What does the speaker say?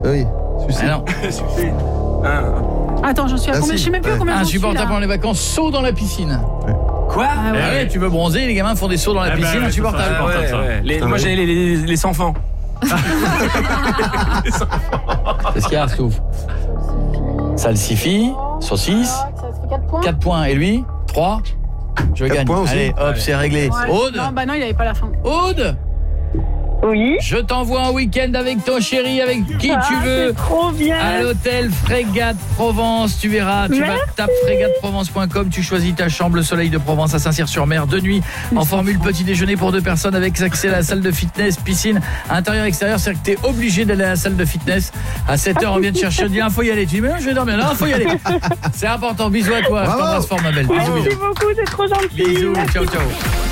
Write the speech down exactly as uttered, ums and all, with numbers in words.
Oui, sucer. Ah non. Un. Attends, j'en suis à Ah, combien? si. Je sais même plus Ouais. combien j'en suis Insupportable là. pendant les vacances, saut dans la piscine. Quoi Ah ouais. Ah ouais, tu veux bronzer, les gamins font des sauts dans la Ah bah piscine, ouais, insupportable. ça, Ah ouais, ça. ouais. Les- Putain, Moi ouais. j'ai les, les, les enfants. Qu'est-ce qu'il y a, Stouff? Salsifis, saucisse, Ça fait quatre points. quatre points. Et lui, trois. Je Quatre gagne. points aussi. Allez, hop, c'est réglé. Ouais. Aude, Non, bah non, il avait pas la fin. Aude, Oui. je t'envoie un week-end avec ton chéri, avec qui Ah, tu veux. c'est trop bien. À l'hôtel Frégate Provence, tu verras, tu Merci. vas taper frégate provence point com, tu choisis ta chambre, le Soleil de Provence à Saint-Cyr-sur-Mer, de nuit, en formule petit déjeuner pour deux personnes avec accès à la salle de fitness, piscine, intérieur, extérieur, c'est-à-dire que t'es obligé d'aller à la salle de fitness. À sept heures, on vient te chercher, on dit, ah, faut y aller. Tu dis, mais non, je vais dormir. Non, faut y aller. C'est important. Bisous à toi. Je Bravo. t'embrasse fort, ma belle. Bisous, Merci bisous. beaucoup, c'est trop gentil. Bisous, Merci. ciao, ciao.